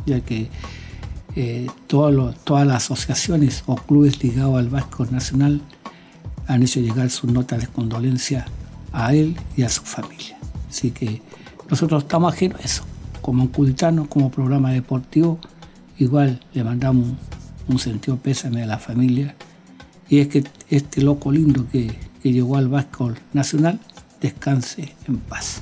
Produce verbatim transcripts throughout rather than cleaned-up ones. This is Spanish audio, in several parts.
ya que eh, todos los, todas las asociaciones o clubes ligados al básquetbol nacional han hecho llegar sus notas de condolencia a él y a su familia. Así que nosotros estamos ajenos a eso. Como ancuditanos, como programa deportivo, igual le mandamos un, un sentido pésame a la familia. Y es que este loco lindo que, que llegó al básquetbol nacional descanse en paz.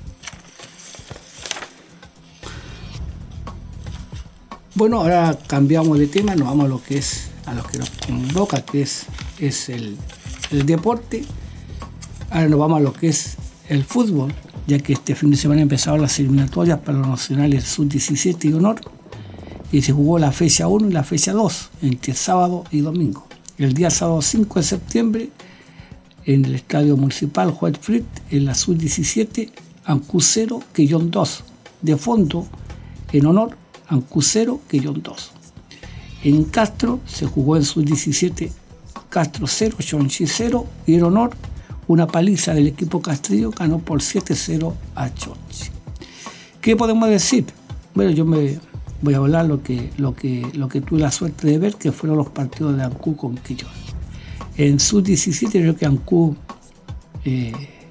Bueno, ahora cambiamos de tema, nos vamos a lo que es, a lo que nos convoca, que es, es el, el deporte. Ahora nos vamos a lo que es el fútbol, ya que este fin de semana empezaron las eliminatorias para los nacionales sub diecisiete y honor, y se jugó la fecha uno y la fecha dos, entre sábado y domingo. El día sábado cinco de septiembre, en el Estadio Municipal Juárez Frit, en la sub diecisiete, Ancú cero, Quellón dos. De fondo, en honor, Ancú cero, Quellón dos. En Castro se jugó en sub diecisiete, Castro cero, Chonchi cero, y en honor, una paliza del equipo castrillo ganó por siete cero a Chonchi. ¿Qué podemos decir? Bueno, yo me voy a hablar lo que, lo que, lo que tuve la suerte de ver, que fueron los partidos de Ancú con Quellón. En sub diecisiete creo que Ancú eh,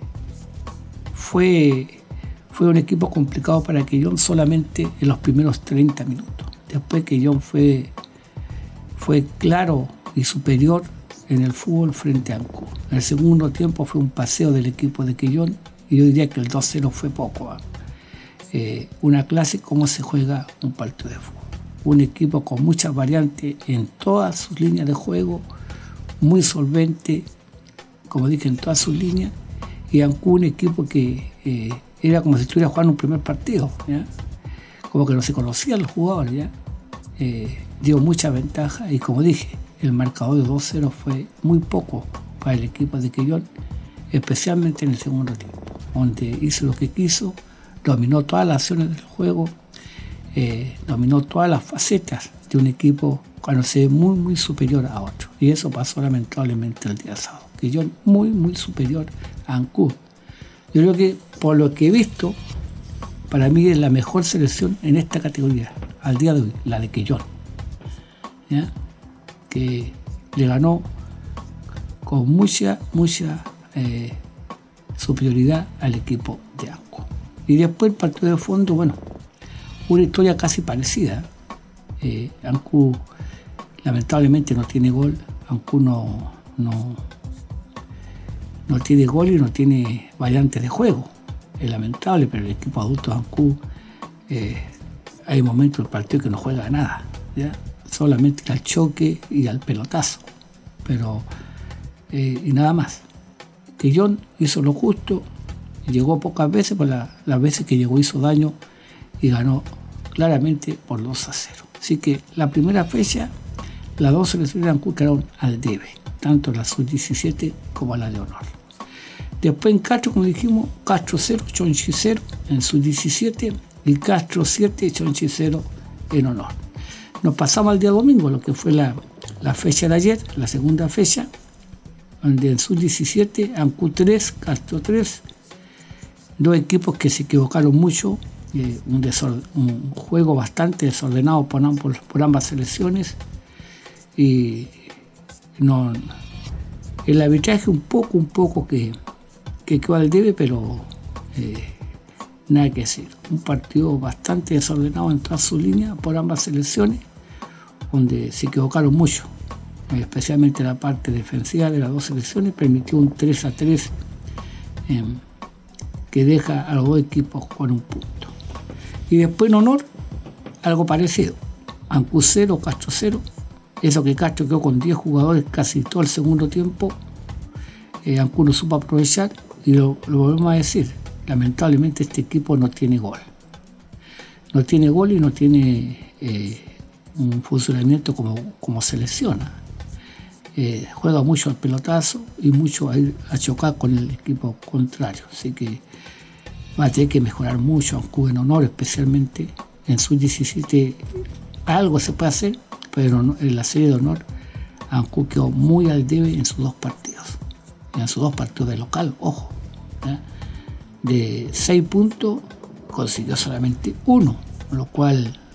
fue, fue un equipo complicado para Quellón solamente en los primeros treinta minutos. Después Quellón fue, fue claro y superior en el fútbol frente a Ancú. En el segundo tiempo fue un paseo del equipo de Quellón y yo diría que el dos cero fue poco. ¿eh? Eh, una clase cómo se juega un partido de fútbol. Un equipo con muchas variantes en todas sus líneas de juego, muy solvente, como dije, en todas sus líneas, y Ancú un equipo que eh, era como si estuviera jugando un primer partido, ¿ya? Como que no se conocían los jugadores, ¿ya? Eh, dio mucha ventaja y como dije, el marcador de dos cero fue muy poco para el equipo de Quellón, especialmente en el segundo tiempo, donde hizo lo que quiso, dominó todas las acciones del juego, eh, dominó todas las facetas de un equipo cuando se ve muy, muy superior a otro. Y eso pasó lamentablemente el día sábado. Quellón muy, muy superior a Ancú. Yo creo que, por lo que he visto, para mí es la mejor selección en esta categoría, al día de hoy, la de Quellón. ¿Ya? Que le ganó con mucha, mucha eh, superioridad al equipo de Ancú. Y después el partido de fondo, bueno, una historia casi parecida. Eh, Ancú lamentablemente no tiene gol, Ancú no, no, no tiene gol y no tiene variantes de juego. Es lamentable, pero el equipo adulto de Ancú, eh, hay momentos del partido que no juega nada, ¿ya? Solamente al choque y al pelotazo, pero eh, y nada más. Quellón hizo lo justo, llegó pocas veces, pero la, las veces que llegó hizo daño y ganó claramente por dos a cero. Así que la primera fecha, las dos selecciones de Ancú quedaron al debe, tanto la sub diecisiete como la de honor. Después en Castro, como dijimos, Castro cero, Chonchi cero en sub diecisiete y Castro siete, Chonchi cero en honor. Nos pasamos al día domingo, lo que fue la, la fecha de ayer, la segunda fecha, donde en sub diecisiete, Ancú tres, Castro tres, dos equipos que se equivocaron mucho, eh, un, desorden, un juego bastante desordenado por, ambos, por ambas selecciones, y no, el arbitraje un poco, un poco que, que quedó al debe, pero eh, nada que decir. Un partido bastante desordenado en toda su línea por ambas selecciones, donde se equivocaron mucho, especialmente la parte defensiva de las dos selecciones, permitió un tres a tres eh, que deja a los dos equipos con un punto. Y después en honor, algo parecido, Ancú cero, Castro cero, eso que Castro quedó con diez jugadores casi todo el segundo tiempo, eh, Ancú no supo aprovechar, y lo, lo volvemos a decir, lamentablemente este equipo no tiene gol. No tiene gol y no tiene eh, un funcionamiento como, como selecciona. Eh, juega mucho al pelotazo y mucho a, ir a chocar con el equipo contrario. Así que va a tener que mejorar mucho Ancú en honor, especialmente en sub diecisiete. Algo se puede hacer, pero en la serie de honor Ancú quedó muy al debe en sus dos partidos. En sus dos partidos de local, ojo. ¿Ya? De seis puntos consiguió solamente uno, lo cual